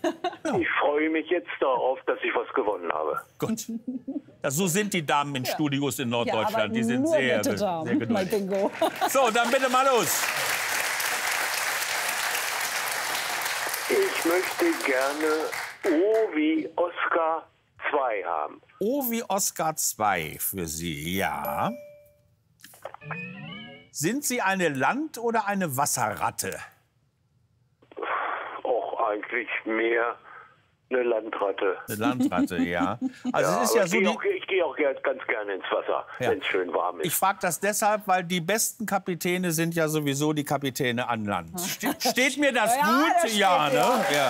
Ich freue mich jetzt darauf, dass ich was gewonnen habe. Gut. Ja, so sind die Damen in Studios in Norddeutschland. Die sind sehr geduldig. Bingo. So, dann bitte mal los. Ich möchte gerne O wie Oscar 2 haben. O wie Oscar 2 für Sie, ja. Sind Sie eine Land- oder eine Wasserratte? Auch eigentlich mehr eine Landratte. Eine Landratte, ja. Also Ja, es ist aber ja so, ich gehe auch ganz gerne ins Wasser, Ja. wenn es schön warm ist. ich frage das deshalb, weil die besten Kapitäne sind ja sowieso die Kapitäne an Land. Steht mir das Ja, gut? das steht Ja, dir. ne? Ja.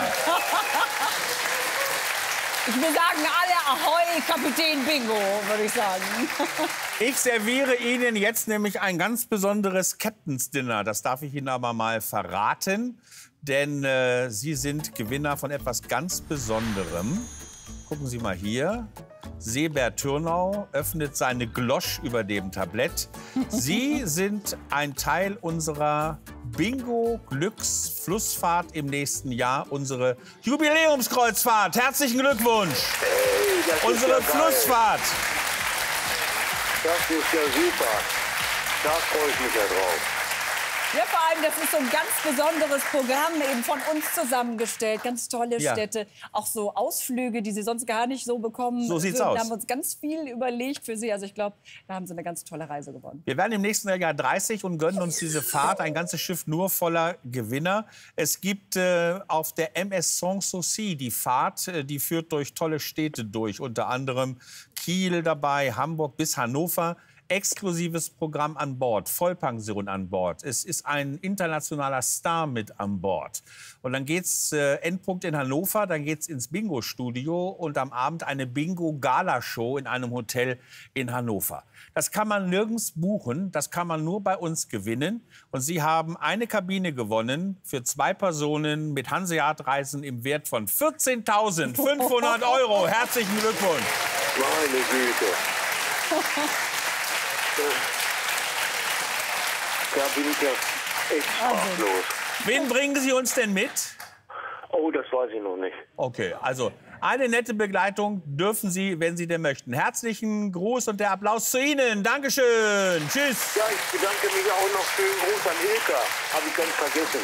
Ich will sagen, alle Ahoi, Kapitän Bingo, würde ich sagen. Ich serviere Ihnen jetzt nämlich ein ganz besonderes Captain's Dinner. Das darf ich Ihnen aber mal verraten, denn Sie sind Gewinner von etwas ganz Besonderem. Gucken Sie mal hier. Seebär Türnau öffnet seine Glosch über dem Tablett. Sie sind ein Teil unserer Bingo-Glücksflussfahrt im nächsten Jahr, unsere Jubiläumskreuzfahrt. Herzlichen Glückwunsch! Hey, das ist Unsere ja geil. Flussfahrt. Das ist ja super. Da freue ich mich ja drauf. Ja, vor allem, das ist so ein ganz besonderes Programm, eben von uns zusammengestellt. Ganz tolle Ja. Städte, auch so Ausflüge, die Sie sonst gar nicht so bekommen. So sieht's Wir aus. haben uns ganz viel überlegt für Sie. Also ich glaube, da haben Sie eine ganz tolle Reise gewonnen. Wir werden im nächsten Jahr 30 und gönnen uns diese Fahrt. Ein ganzes Schiff nur voller Gewinner. Es gibt auf der MS Sanssouci die Fahrt, die führt durch tolle Städte durch. Unter anderem Kiel dabei, Hamburg bis Hannover. Exklusives Programm an Bord, Vollpension an Bord. Es ist ein internationaler Star mit an Bord. Und dann geht's Endpunkt in Hannover, dann geht's ins Bingo-Studio und am Abend eine Bingo-Gala-Show in einem Hotel in Hannover. Das kann man nirgends buchen, das kann man nur bei uns gewinnen. Und Sie haben eine Kabine gewonnen für 2 Personen mit Hanseat-Reisen im Wert von 14.500 €. Herzlichen Glückwunsch. Meine Güte. Da bin ich ja echt sprachlos. Wen bringen Sie uns denn mit? Oh, das weiß ich noch nicht. Okay, also eine nette Begleitung dürfen Sie, wenn Sie denn möchten. Herzlichen Gruß und der Applaus zu Ihnen. Dankeschön. Tschüss. Ja, ich bedanke mich auch noch. Schönen Gruß an Ilka. Habe ich ganz vergessen.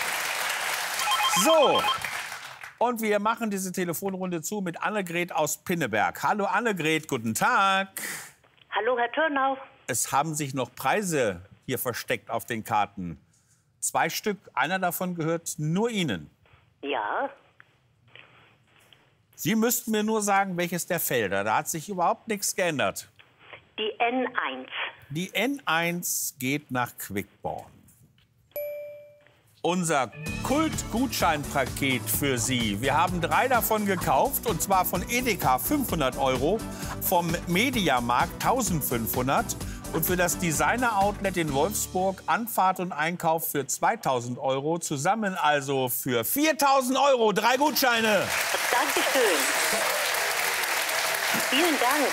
So, und wir machen diese Telefonrunde zu mit Annegret aus Pinneberg. Hallo Annegret, guten Tag. Hallo, Herr Türnau. Es haben sich noch Preise hier versteckt auf den Karten. 2 Stück, einer davon gehört nur Ihnen. Ja, Sie müssten mir nur sagen, welches der Felder. Da hat sich überhaupt nichts geändert. die N1. Die N1 geht nach Quickborn. Unser Kult-Gutscheinpaket für Sie. Wir haben 3 davon gekauft, und zwar von Edeka 500 €, vom Mediamarkt 1500 und für das Designer-Outlet in Wolfsburg Anfahrt und Einkauf für 2000 €. Zusammen also für 4000 €. 3 Gutscheine. Dankeschön. Vielen Dank.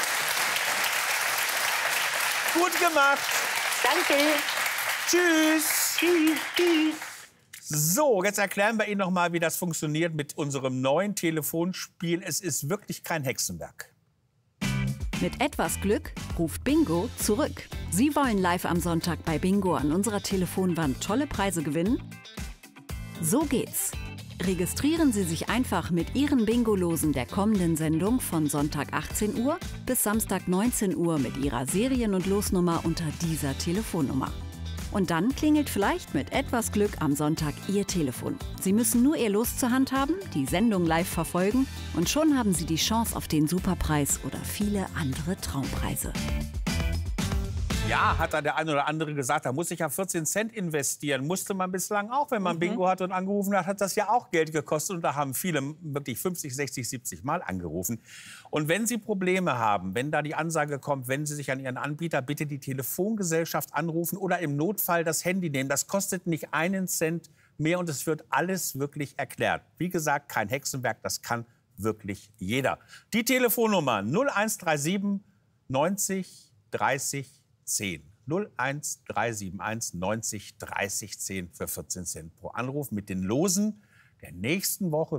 Gut gemacht. Danke. Tschüss. Tschüss, tschüss. So, jetzt erklären wir Ihnen noch mal, wie das funktioniert mit unserem neuen Telefonspiel. Es ist wirklich kein Hexenwerk. Mit etwas Glück ruft Bingo zurück. Sie wollen live am Sonntag bei Bingo an unserer Telefonwand tolle Preise gewinnen? So geht's. Registrieren Sie sich einfach mit Ihren Bingo-Losen der kommenden Sendung von Sonntag 18 Uhr bis Samstag 19 Uhr mit Ihrer Serien- und Losnummer unter dieser Telefonnummer. Und dann klingelt vielleicht mit etwas Glück am Sonntag Ihr Telefon. Sie müssen nur Ihr Los zur Hand haben, die Sendung live verfolgen und schon haben Sie die Chance auf den Superpreis oder viele andere Traumpreise. Ja, hat da der eine oder andere gesagt, da muss ich ja 14 Cent investieren. Musste man bislang auch, wenn man Bingo hat und angerufen hat, hat das ja auch Geld gekostet. Und da haben viele wirklich 50, 60, 70 Mal angerufen. Und wenn Sie Probleme haben, wenn da die Ansage kommt, wenden Sie sich an Ihren Anbieter, bitte die Telefongesellschaft anrufen oder im Notfall das Handy nehmen. Das kostet nicht 1 Cent mehr und es wird alles wirklich erklärt. Wie gesagt, kein Hexenwerk, das kann wirklich jeder. Die Telefonnummer 0137 90 30 10. 01371 90 30 10 für 14 Cent pro Anruf mit den Losen der nächsten Woche.